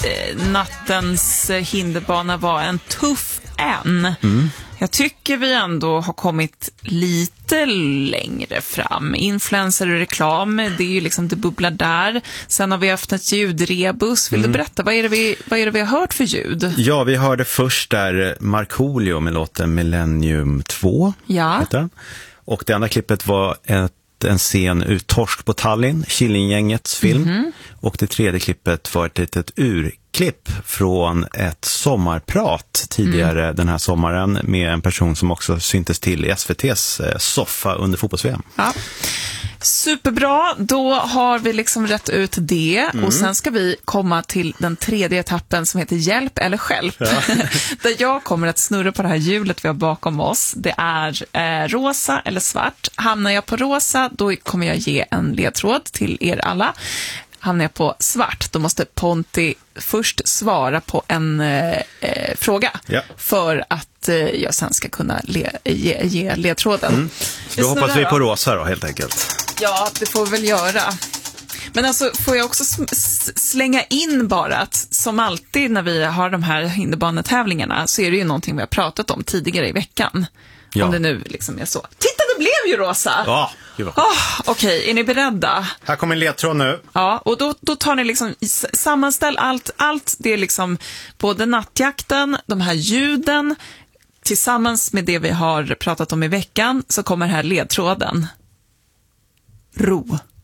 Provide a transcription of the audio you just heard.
nattens hinderbana var en tuff en. Jag tycker vi ändå har kommit lite längre fram. Influencer och reklam, det är ju liksom det bubblar där. Sen har vi haft ett ljudrebus. Vill du berätta, vad är det vi har hört för ljud? Ja, vi hörde först där Markoolio med låten Millennium 2. Ja. Och det andra klippet var en scen ur Torsk på Tallinn, Killinggängets film. Och det tredje klippet var ett litet urklipp från ett sommarprat tidigare den här sommaren med en person som också syntes till i SVT:s soffa under fotbolls-VM. Ja. Superbra, då har vi liksom rätt ut det och sen ska vi komma till den tredje etappen som heter Hjälp eller Stjälp. Ja. Där jag kommer att snurra på det här hjulet vi har bakom oss. Det är rosa eller svart. Hamnar jag på rosa, då kommer jag ge en ledtråd till er alla. Hamnar jag på svart, då måste Ponti först svara på en fråga för att jag sen ska kunna ge ledtråden. Så då hoppas vi på rosa då, helt enkelt. Ja, det får vi väl göra. Men alltså, får jag också slänga in bara att som alltid när vi har de här hinderbanetävlingarna så är det ju någonting vi har pratat om tidigare i veckan. Ja. Om det nu liksom är så. Titta, det blev ju rosa! Ja, Okej, är ni beredda? Här kommer en ledtråd nu. Ja, och då tar ni liksom, sammanställ allt det är liksom, både nattjakten, de här ljuden, tillsammans med det vi har pratat om i veckan, så kommer här ledtråden. Ro.